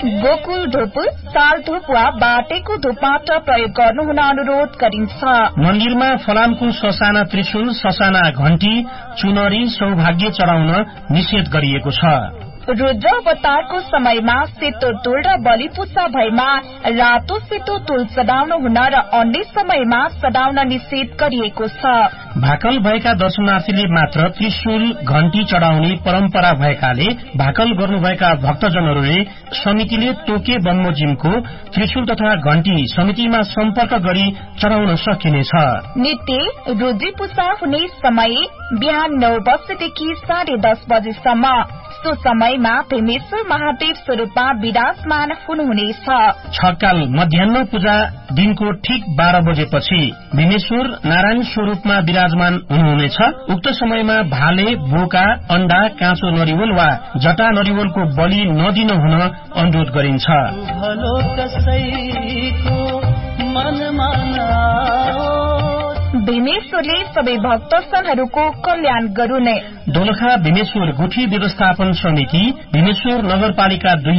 गोकुल धूप, साल धूप वा बाटेको धूप मात्र प्रयोग गर्नुहुन अनुरोध गरिन्छ। मन्दिरमा फलामको ससाना त्रिशूल, ससाना घण्टी, चुनरी, सौभाग्य चढाउन निषेध गरिएको छ। रुद्र अवतारको समयमा सेतो तुल र बलिपूजा भएमा रातो सेतो तुल चढाउन हुन र अन्य समयमा चढाउन निषेध गरिएको छ। भाकल भएका दर्शनार्थीले मात्र त्रिशूल घण्टी चढाउने परम्परा भएकाले भाकल गर्नुभएका भक्तजनहरूले समितिले तोके बमोजिमको त्रिशूल तथा घण्टी समितिमा सम्पर्क गरी चढाउन सकिनेछ। नित्य रुद्री पूजा हुने समय बिहान 9 बजेदेखि 10:30 बजेसम्म। सो समयमा भीमेश्वर महादेव स्वरूपमा विराजमान हुनुहुनेछ। छकाल मध्याह्न पूजा दिनको ठीक 12 बजेपछि भीमेश्वर नारायण स्वरूपमा विराजमान हुनुहुनेछ। उक्त समयमा भाले, बोका, अण्डा, काँचो नरिवल वा जटा नरिवलको बलि नदिन हुन अनुरोध गरिन्छ। भीमेश्वरले सबै भक्तजनहरूको कल्याण गरून्। दोलखा भीमेश्वर गुठी व्यवस्थापन समिति, भीमेश्वर नगरपालिका 2